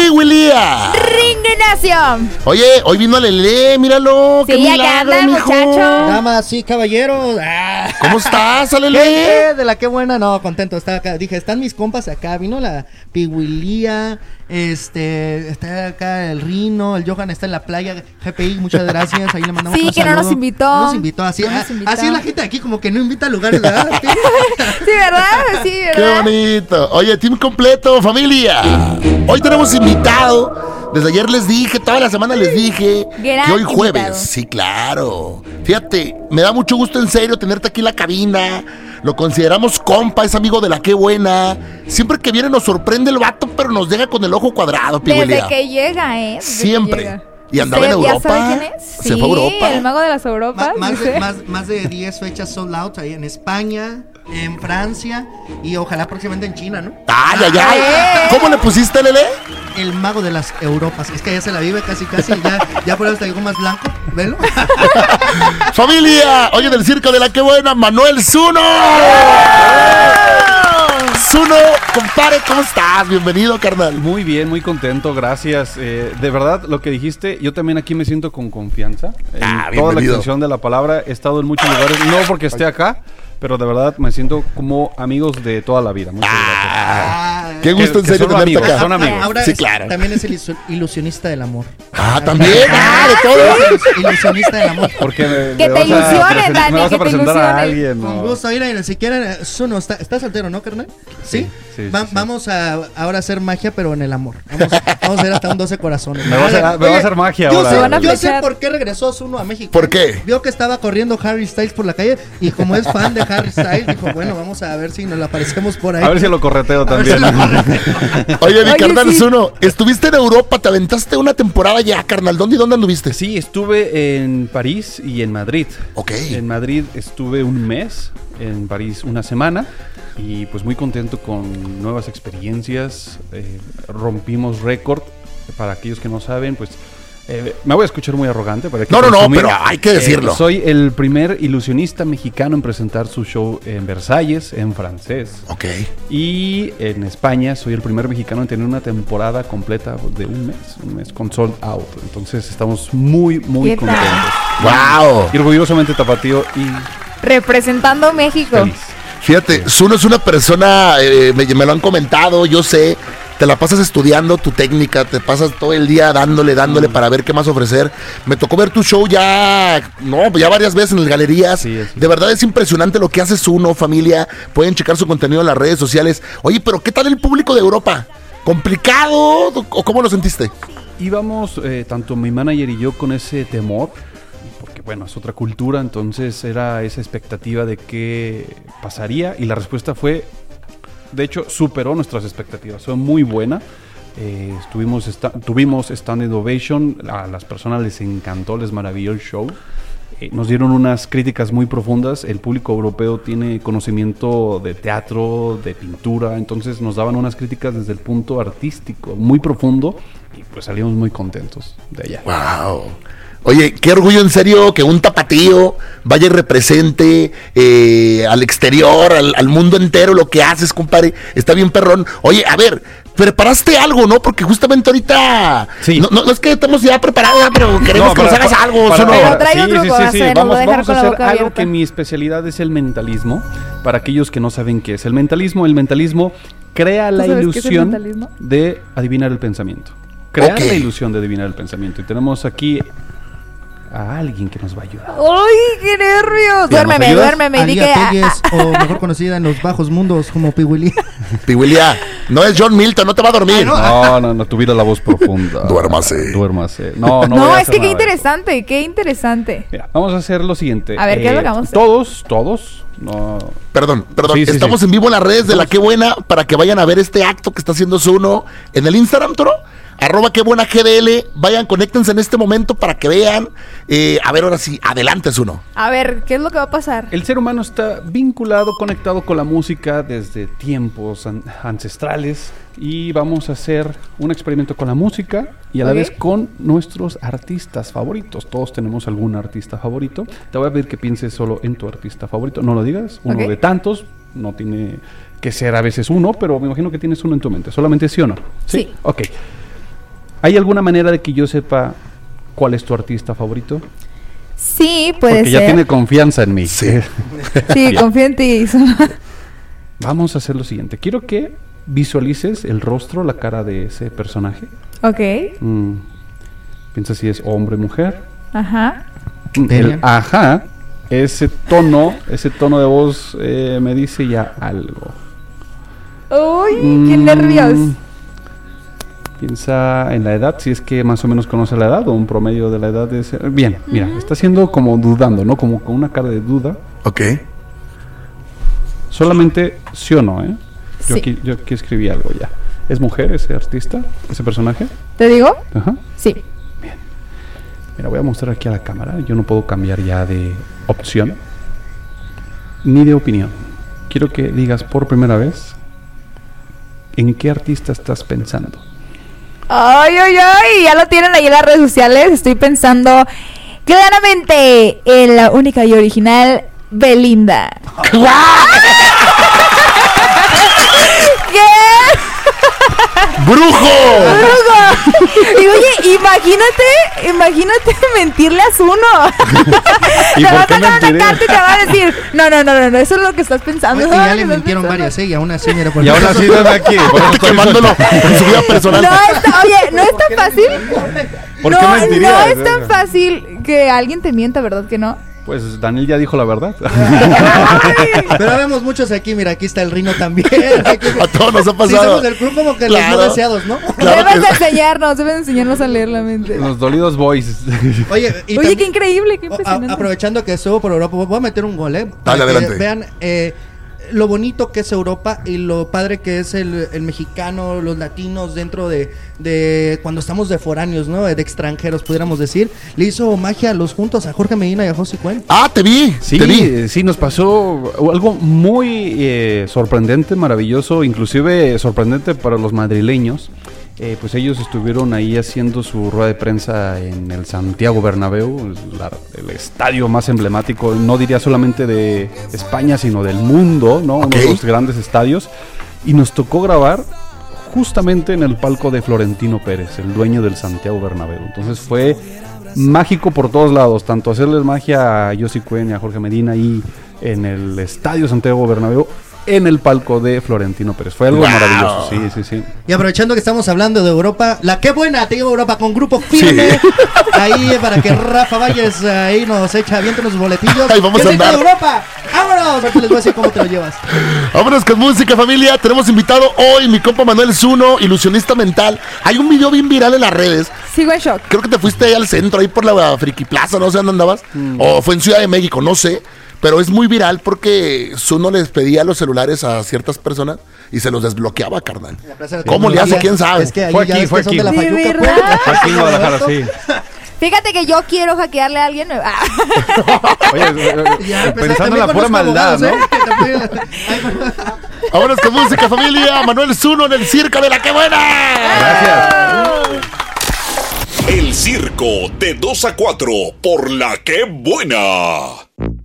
Pihuilía. Ringuinación. Oye, hoy vino Alelé, míralo. Sí, qué acá milagro, anda el mijo. muchacho. Damas y caballeros. ¿Cómo estás, Alelé? Gente de la que buena, no, contento, estaba acá, dije, están mis compas acá, vino la Pihuilía, está acá el Rino, el Johan está en la playa, GPI, muchas gracias, ahí le mandamos Sí, un que no saludo. nos invitó. No nos invitó, así, No nos invitó. así es la gente aquí, como que no invita a lugares, ¿verdad? Sí, ¿verdad? Sí, Qué ¿verdad? bonito. Oye, team completo, familia. Hoy tenemos invitado. Desde ayer les dije, toda la semana les dije Gran que hoy jueves. invitado. Sí, claro. Fíjate, me da mucho gusto en serio tenerte aquí en la cabina. Lo consideramos compa, es amigo de la que buena. Siempre que viene nos sorprende el vato, pero nos deja con el ojo cuadrado, Pihuilía. Desde que llega, ¿eh? Desde Siempre. que llega. Y andaba en ¿Ya Europa. sabe quién es? Se fue a Europa. El mago de las Europas. dice. Más de 10 fechas sold out ahí en España, en Francia y ojalá próximamente en China, ¿no? ¡Ay, ay, ay! ¿Cómo le pusiste, Lele? El mago de las Europas, es que ya se la vive casi, ya por eso te digo más blanco, ¿velo? ¡Familia! Oye, del circo de la que buena, Manuel Zuno. Zuno, compadre, ¿cómo estás? Bienvenido, carnal. Muy bien, muy contento, gracias. De verdad, lo que dijiste, yo también aquí me siento con confianza. En toda la bienvenido. extensión de la palabra, he estado en muchos lugares, no porque esté acá, pero de verdad me siento como amigos de toda la vida. Muchas gracias. Qué gusto, en que serio, son tenerte amigos, acá. son amigos. Ahora Sí, claro. también es el ilusionista del amor. También. De todo. Ilusionista del amor. Porque Que te ilusiones, Dani, me vas que a te presentar a ilusiones. alguien. Con ¿no? gusto, mira, si quieren, Zuno, ¿estás soltero, no, carnal? ¿Sí? Sí, Vamos a ahora hacer magia, pero en el amor. Vamos a ir hasta un 12 corazones. Me va a hacer magia yo ahora. sé- Se van a yo sé flechar. por qué regresó Zuno a México. ¿Por qué? Vio que estaba corriendo Harry Styles por la calle y como es fan de Harry Styles, dijo, bueno, vamos a ver si nos la aparecemos por ahí. A ver si lo correteo A ver si también. lo correteo. Oye, mi Oye, carnal sí. Zuno, estuviste en Europa, te aventaste una temporada ya, carnal. ¿Dónde y dónde anduviste? Sí, estuve en París y en Madrid. Ok. En Madrid estuve un mes, en París una semana y pues muy contento con nuevas experiencias. Rompimos récord. Para aquellos que no saben, pues me voy a escuchar muy arrogante. Pero hay que No, presumir. pero hay que decirlo. Soy el primer ilusionista mexicano en presentar su show en Versalles, en francés. Ok. Y en España soy el primer mexicano en tener una temporada completa de un mes con sold out. Entonces estamos muy, muy ¿Qué tal? contentos. ¡Wow! Y orgullosamente tapatío y Representando México. feliz. Fíjate, Zuno es una persona, me lo han comentado, yo sé, te la pasas estudiando tu técnica, te pasas todo el día dándole para ver qué más ofrecer. Me tocó ver tu show ya varias veces en las galerías. Sí, sí. De verdad es impresionante lo que hace Zuno, familia. Pueden checar su contenido en las redes sociales. Oye, pero ¿qué tal el público de Europa? ¿Complicado o cómo lo sentiste? Íbamos, tanto mi manager y yo, con ese temor, porque bueno, es otra cultura, entonces era esa expectativa de qué pasaría y la respuesta fue, de hecho, superó nuestras expectativas, fue muy buena. Tuvimos standing ovation, a las personas les encantó, les maravilló el show. Nos dieron unas críticas muy profundas. El público europeo tiene conocimiento de teatro, de pintura, entonces nos daban unas críticas desde el punto artístico muy profundo y pues salimos muy contentos de allá. ¡Wow! Oye, qué orgullo en serio que un tapatío vaya y represente al exterior, al mundo entero lo que haces, compadre. Está bien perrón. Oye, a ver, preparaste algo, ¿no? Porque justamente ahorita... Sí. No es que estemos ya preparados, pero queremos que nos hagas algo. Zuno. Pero trae otro gozo, nos Vamos va a dejar a con la hacer boca algo abierta. que mi especialidad es el mentalismo. Para aquellos que no saben qué es el mentalismo crea la sabes qué es el ilusión mentalismo? de adivinar el pensamiento. Crear Ok. la ilusión de adivinar el pensamiento. Y tenemos aquí a alguien que nos va a ayudar. ¡Ay, qué nervios! ¿Ya nos ayudas? Duérmeme. Di Alía que, Telles, o mejor conocida en los bajos mundos como Pihuilía. Pihuilía, no es John Milton, no te va a dormir. No, tuviera la voz profunda. Duérmase. No, No, voy a es hacer que qué nada de eso. interesante. Mira, vamos a hacer lo siguiente. A ver, ¿qué es lo que vamos a hacer? Todos, no. Perdón, Sí, sí, estamos sí. en vivo en las redes de La Qué Buena para que vayan a ver este acto que está haciendo Zuno en el Instagram, Toro. @quebuenagdl, vayan, conéctense en este momento para que vean. A ver, ahora sí, adelante, Zuno. A ver, ¿qué es lo que va a pasar? El ser humano está vinculado, conectado con la música desde tiempos ancestrales y vamos a hacer un experimento con la música y a la Ok. vez con nuestros artistas favoritos. Todos tenemos algún artista favorito. Te voy a pedir que pienses solo en tu artista favorito. No lo digas, uno Ok. de tantos, no tiene que ser a veces uno, pero me imagino que tienes uno en tu mente. ¿Solamente sí o no? Sí. Ok. ¿Hay alguna manera de que yo sepa cuál es tu artista favorito? Sí, puede Porque ser. ya tiene confianza en mí. Sí. Sí, confío en ti. Vamos a hacer lo siguiente. Quiero que visualices el rostro, la cara de ese personaje. Ok. Piensa si es hombre o mujer. Ajá. El ajá, ese tono de voz me dice ya algo. Uy, qué nervios. Piensa en la edad, si es que más o menos conoce la edad o un promedio de la edad de ese. Bien, mira, está haciendo como dudando, ¿no? Como con una cara de duda. Ok. Solamente sí o no, ¿eh? Sí. Yo aquí escribí algo ya. ¿Es mujer ese artista, ese personaje? ¿Te digo? Ajá. Sí. Mira, voy a mostrar aquí a la cámara. Yo no puedo cambiar ya de opción ni de opinión. Quiero que digas por primera vez en qué artista estás pensando. Ay, ya lo tienen ahí en las redes sociales. Estoy pensando claramente en la única y original Belinda. ¿Qué? ¡Brujo! Y oye, imagínate mentirle a Zuno. ¿Y Te por va a qué sacar una mentiré? carta y te va a decir, no, eso es lo que estás pensando. Y ya le mintieron varias, y aún así, mira, por Y aún así desde aquí. por eso estoy Quemándolo en su vida personal. No es tan fácil. ¿Por qué mentirías? No es tan fácil que alguien te mienta, ¿verdad que no? Pues Daniel ya dijo la verdad. Pero vemos muchos aquí, mira, aquí está el Rino también. A todos nos ha Sí, pasado. somos del club como que Claro. los no deseados, ¿no? Claro Debes que- deben enseñarnos a leer la mente. Los dolidos boys. Oye, y Oye, también- qué increíble, qué impresionante. aprovechando que estuvo por Europa, voy a meter un gol, Dale, para que adelante. vean lo bonito que es Europa y lo padre que es el mexicano, los latinos dentro de cuando estamos de foráneos, ¿no? De extranjeros, pudiéramos decir. Le hizo magia a los juntos, a Jorge Medina y a José Cuen. Ah, te vi. Te vi. Sí, nos pasó algo muy sorprendente, maravilloso, inclusive sorprendente para los madrileños. Pues ellos estuvieron ahí haciendo su rueda de prensa en el Santiago Bernabéu, el estadio más emblemático, no diría solamente de España, sino del mundo, ¿no? Ok. Uno de los grandes estadios. Y nos tocó grabar justamente en el palco de Florentino Pérez, el dueño del Santiago Bernabéu. Entonces fue mágico por todos lados, tanto hacerles magia a Yossi Cuen y a Jorge Medina ahí en el estadio Santiago Bernabéu, en el palco de Florentino Pérez. Fue algo Wow. maravilloso, sí. Y aprovechando que estamos hablando de Europa, la qué buena, te digo Europa con grupo firme. Sí. Ahí para que Rafa Valles ahí nos echa, aviéntanos los boletillos. Ahí vamos ¿Qué a rico de andar. Europa! ¡Vámonos! Ahorita les voy a decir cómo te lo llevas. Vámonos con música, familia. Tenemos invitado hoy mi compa Manuel Zuno, ilusionista mental. Hay un video bien viral en las redes. Sigo en shock. Creo que te fuiste ahí al centro, ahí por la Friki Plaza, no sé dónde andabas. O fue en Ciudad de México, no sé. Pero es muy viral porque Zuno les pedía los celulares a ciertas personas y se los desbloqueaba, carnal. La Plaza de la ¿Cómo le hace? Tecnología. ¿Quién sabe? Es que ahí Fue ya aquí, ves fue que son de la aquí. ¿De Fayuca, verdad? pues. Aquí en Guadalajara, sí. Fíjate que yo quiero hackearle a alguien. Oye, Ya, pues, pensando en también la pura conozco maldad, abogados, ¿no? Que también- Ay, bueno. Vámonos con música, familia. Manuel Zuno en el circo de la que buena. Gracias. El circo de 2 a 4 por la que buena.